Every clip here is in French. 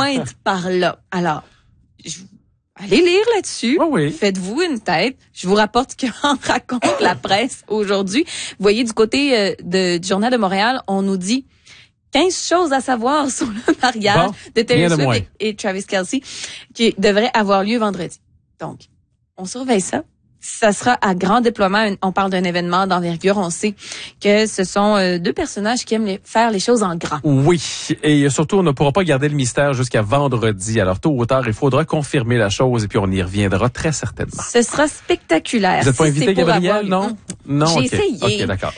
pointe par là. Alors, allez lire là-dessus. Oh oui. Faites-vous une tête. Je vous rapporte qu'en raconte la presse aujourd'hui. Vous voyez, du côté du Journal de Montréal, on nous dit 15 choses à savoir sur le mariage de Taylor Swift et Travis Kelce qui devrait avoir lieu vendredi. Donc, on surveille ça. Ça sera à grand déploiement. On parle d'un événement d'envergure. On sait que ce sont deux personnages qui aiment faire les choses en grand. Oui, et surtout, on ne pourra pas garder le mystère jusqu'à vendredi. Alors, tôt ou tard, il faudra confirmer la chose et puis on y reviendra très certainement. Ce sera spectaculaire. Vous n'êtes pas invité, Gabrielle, non? Non, j'ai essayé. OK, d'accord.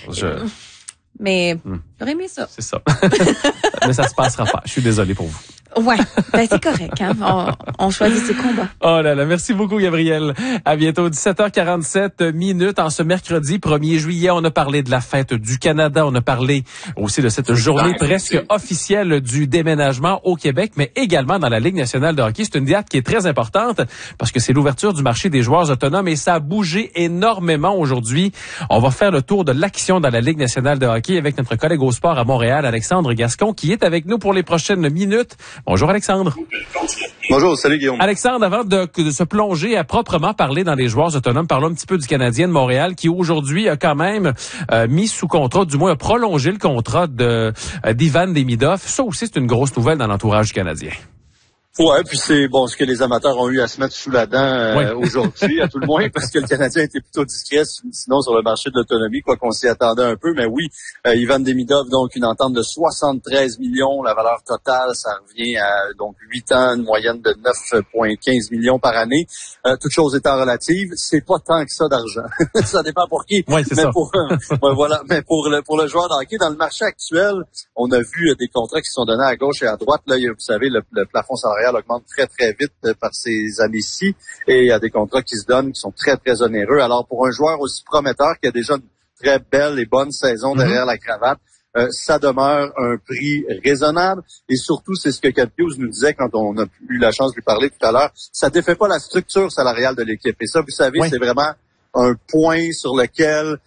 Mais j'aurais aimé ça. C'est ça. Mais ça se passera pas. Je suis désolé pour vous. Ouais, ben c'est correct, hein. On choisit ses combats. Oh là là, merci beaucoup Gabrielle. À bientôt, 17h47 minutes en ce mercredi 1er juillet. On a parlé de la fête du Canada, on a parlé aussi de cette journée presque officielle du déménagement au Québec, mais également dans la Ligue nationale de hockey. C'est une date qui est très importante parce que c'est l'ouverture du marché des joueurs autonomes et ça a bougé énormément aujourd'hui. On va faire le tour de l'action dans la Ligue nationale de hockey avec notre collègue au sport à Montréal, Alexandre Gascon, qui est avec nous pour les prochaines minutes. Bonjour Alexandre. Bonjour, salut Guillaume. Alexandre, avant de se plonger à proprement parler dans les joueurs autonomes, parlons un petit peu du Canadien de Montréal qui aujourd'hui a quand même mis sous contrat, du moins a prolongé le contrat d'Ivan Demidov. Ça aussi, c'est une grosse nouvelle dans l'entourage du Canadien. Ouais, puis c'est bon ce que les amateurs ont eu à se mettre sous la dent aujourd'hui, à tout le moins, parce que le Canadien était plutôt discret, sinon sur le marché de l'autonomie, quoi qu'on s'y attendait un peu. Mais oui, Ivan Demidov, donc une entente de 73 millions, la valeur totale, ça revient à donc 8 ans, une moyenne de 9,15 millions par année. Toutes choses étant relatives, c'est pas tant que ça d'argent. Ça dépend pour qui. Oui, c'est mais ça. Voilà, mais pour le joueur de hockey, dans le marché actuel, on a vu des contrats qui sont donnés à gauche et à droite. Là, vous savez, le plafond salarial augmente très, très vite par ces années-ci. Et il y a des contrats qui se donnent qui sont très, très onéreux. Alors, pour un joueur aussi prometteur qui a déjà une très belle et bonne saison derrière la cravate, ça demeure un prix raisonnable. Et surtout, c'est ce que Cat Hughes nous disait quand on a eu la chance de lui parler tout à l'heure. Ça défait pas la structure salariale de l'équipe. Et ça, vous savez, c'est vraiment un point sur lequel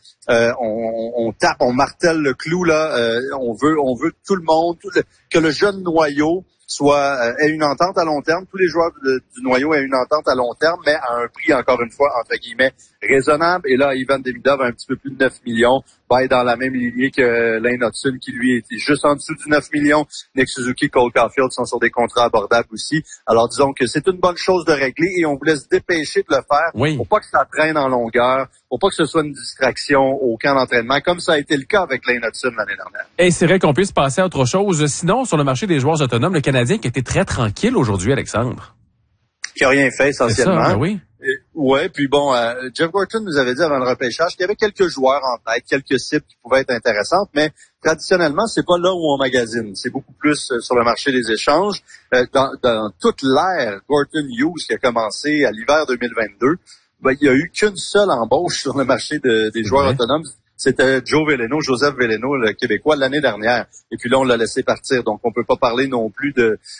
on tape, on martèle le clou là. On veut tout le monde, que le jeune noyau ait une entente à long terme. Tous les joueurs du noyau aient une entente à long terme, mais à un prix, encore une fois, entre guillemets, raisonnable. Et là, Ivan Demidov a un petit peu plus de 9 millions, va être dans la même lignée que Lane Hudson, qui lui était juste en dessous du 9 millions. Nick Suzuki, Cole Caulfield sont sur des contrats abordables aussi. Alors, disons que c'est une bonne chose de régler et on voulait se dépêcher de le faire pour pas que ça traîne en longueur, pour pas que ce soit une distraction au camp d'entraînement, comme ça a été le cas avec Lane Hudson l'année dernière. Et c'est vrai qu'on puisse passer à autre chose. Sinon, sur le marché des joueurs autonomes, le Canadien qui était très tranquille aujourd'hui, Alexandre. Qui a rien fait, essentiellement. C'est ça, ben oui. Ouais, puis bon, Jeff Gorton nous avait dit avant le repêchage qu'il y avait quelques joueurs en tête, quelques cibles qui pouvaient être intéressantes, mais traditionnellement, c'est pas là où on magasine. C'est beaucoup plus sur le marché des échanges. Dans toute l'ère Gorton-Hughes qui a commencé à l'hiver 2022, il y a eu qu'une seule embauche sur le marché des joueurs autonomes. C'était Joseph Veleno, le Québécois, l'année dernière. Et puis là, on l'a laissé partir. Donc, on peut pas parler non plus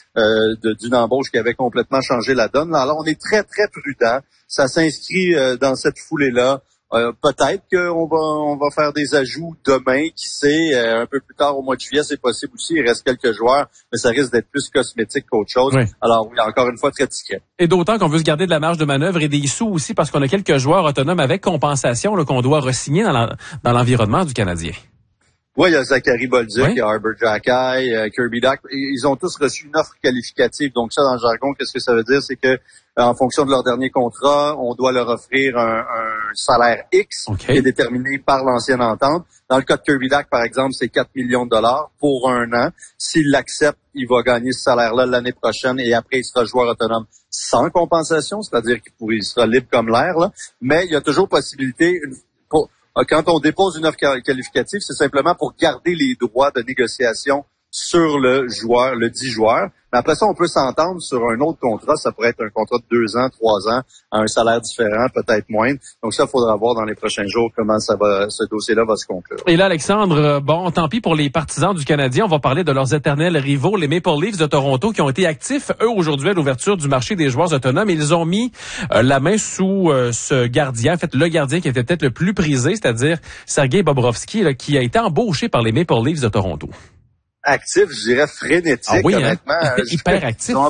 d'une embauche qui avait complètement changé la donne. Alors, on est très, très prudent. Ça s'inscrit dans cette foulée-là. Peut-être qu'on va faire des ajouts demain, qui sait, un peu plus tard au mois de juillet, c'est possible aussi. Il reste quelques joueurs, mais ça risque d'être plus cosmétique qu'autre chose. Oui. Alors oui, encore une fois, très discret. Et d'autant qu'on veut se garder de la marge de manœuvre et des sous aussi, parce qu'on a quelques joueurs autonomes avec compensation là, qu'on doit re-signer dans l'environnement du Canadien. Oui, il y a Zachary Bolduc, il y a Arbor Xhekaj, Kirby Dach. Ils ont tous reçu une offre qualificative. Donc ça, dans le jargon, qu'est-ce que ça veut dire? C'est que en fonction de leur dernier contrat, on doit leur offrir un salaire X qui est déterminé par l'ancienne entente. Dans le cas de Kirby Dach, par exemple, c'est 4 millions de dollars pour un an. S'il l'accepte, il va gagner ce salaire-là l'année prochaine et après, il sera joueur autonome sans compensation, c'est-à-dire qu'il sera libre comme l'air. Là. Mais il y a toujours possibilité... Quand on dépose une offre qualificative, c'est simplement pour garder les droits de négociation sur le joueur, le dit joueur. Mais après ça, on peut s'entendre sur un autre contrat. Ça pourrait être un contrat de 2 ans, 3 ans, à un salaire différent, peut-être moindre. Donc ça, il faudra voir dans les prochains jours comment ce dossier-là va se conclure. Et là, Alexandre, bon, tant pis pour les partisans du Canadien. On va parler de leurs éternels rivaux, les Maple Leafs de Toronto, qui ont été actifs, eux, aujourd'hui, à l'ouverture du marché des joueurs autonomes. Ils ont mis la main sous ce gardien, en fait, le gardien qui était peut-être le plus prisé, c'est-à-dire Sergei Bobrovsky, là, qui a été embauché par les Maple Leafs de Toronto. Actif, je dirais frénétique, honnêtement. Hyper actif.